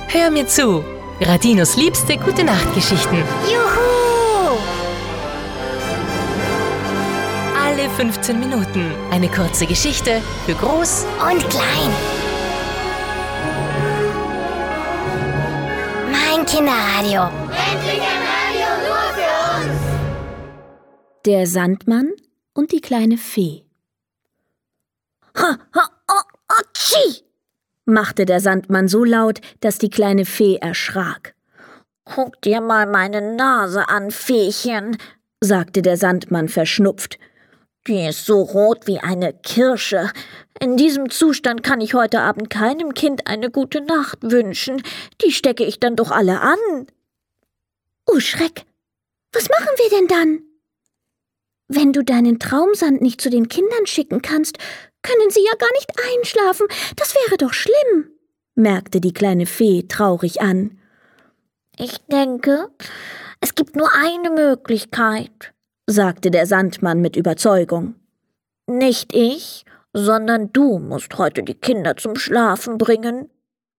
Hör mir zu. Radinos liebste Gute-Nacht-Geschichten. Juhu! Alle 15 Minuten eine kurze Geschichte für Groß Und klein. Mein Kinderradio. Endlich ein Radio nur für uns! Der Sandmann und die kleine Fee. Tschi! Machte der Sandmann so laut, dass die kleine Fee erschrak. »Guck dir mal meine Nase an, Feechen«, sagte der Sandmann verschnupft. »Die ist so rot wie eine Kirsche. In diesem Zustand kann ich heute Abend keinem Kind eine gute Nacht wünschen. Die stecke ich dann doch alle an.« »Oh Schreck! Was machen wir denn dann?« »Wenn du deinen Traumsand nicht zu den Kindern schicken kannst, können sie ja gar nicht einschlafen. Das wäre doch schlimm«, merkte die kleine Fee traurig an. »Ich denke, es gibt nur eine Möglichkeit«, sagte der Sandmann mit Überzeugung. »Nicht ich, sondern du musst heute die Kinder zum Schlafen bringen.«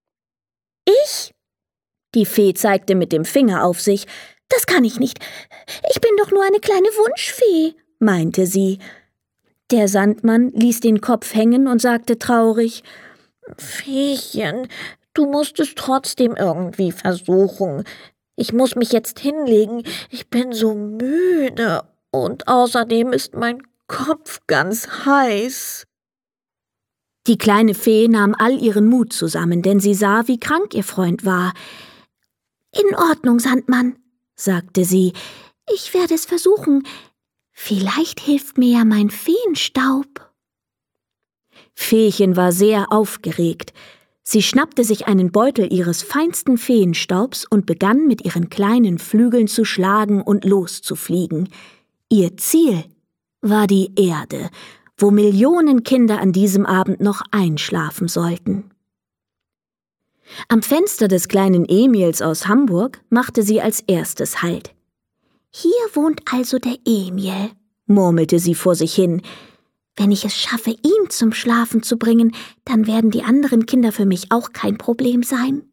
»Ich?« Die Fee zeigte mit dem Finger auf sich. »Das kann ich nicht. Ich bin doch nur eine kleine Wunschfee«, meinte sie. Der Sandmann ließ den Kopf hängen und sagte traurig: »Feechen, du musst es trotzdem irgendwie versuchen. Ich muss mich jetzt hinlegen. Ich bin so müde und außerdem ist mein Kopf ganz heiß.« Die kleine Fee nahm all ihren Mut zusammen, denn sie sah, wie krank ihr Freund war. »In Ordnung, Sandmann«, sagte sie. »Ich werde es versuchen. Vielleicht hilft mir ja mein Feenstaub.« Feechen war sehr aufgeregt. Sie schnappte sich einen Beutel ihres feinsten Feenstaubs und begann mit ihren kleinen Flügeln zu schlagen und loszufliegen. Ihr Ziel war die Erde, wo Millionen Kinder an diesem Abend noch einschlafen sollten. Am Fenster des kleinen Emils aus Hamburg machte sie als erstes Halt. »Hier wohnt also der Emil«, murmelte sie vor sich hin. »Wenn ich es schaffe, ihn zum Schlafen zu bringen, dann werden die anderen Kinder für mich auch kein Problem sein.«